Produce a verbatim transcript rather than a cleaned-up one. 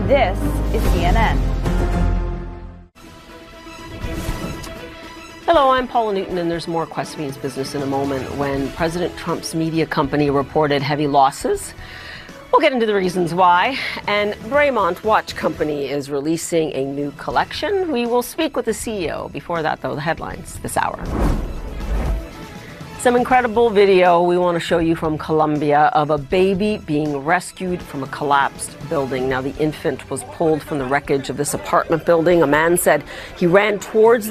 This is C N N. Hello, I'm Paula Newton, and there's more Quest Means Business in a moment. When President Trump's media company reported heavy losses, we'll get into the reasons why. And Braemont Watch Company is releasing a new collection. We will speak with the C E O. Before that, though, the headlines this hour. Some incredible video we want to show you from Colombia of a baby being rescued from a collapsed building. Now, the infant was pulled from the wreckage of this apartment building. A man said he ran towards